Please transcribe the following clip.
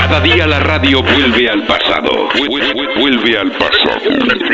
Cada día la radio vuelve al pasado. Vuelve al pasado.